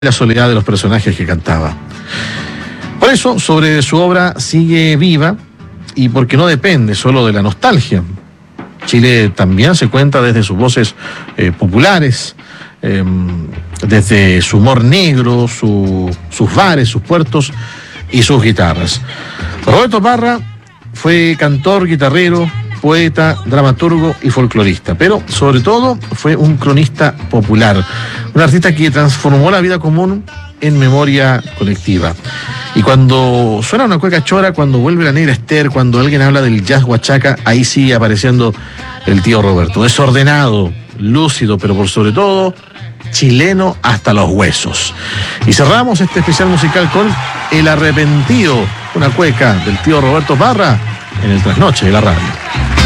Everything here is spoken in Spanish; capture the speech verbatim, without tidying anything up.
la soledad de los personajes que cantaba. Por eso, sobre su obra sigue viva y porque no depende solo de la nostalgia. Chile también se cuenta desde sus voces eh, populares, eh, desde su humor negro, su, sus bares, sus puertos y sus guitarras. Roberto Parra fue cantor, guitarrero, poeta, dramaturgo y folclorista, pero sobre todo fue un cronista popular, un artista que transformó la vida común en memoria colectiva. Y cuando suena una cueca chora, cuando vuelve la negra Esther, cuando alguien habla del jazz huachaca, ahí sigue apareciendo el tío Roberto, desordenado, lúcido, pero por sobre todo chileno hasta los huesos. Y cerramos este especial musical con El Arrepentido, una cueca del tío Roberto Parra en el Trasnoche de la radio.